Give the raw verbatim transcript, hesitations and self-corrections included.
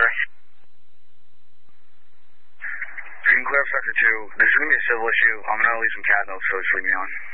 sir. You can clear up sector two. This is going to be a civil issue. I'm going to leave some cat notes, so just leave me on.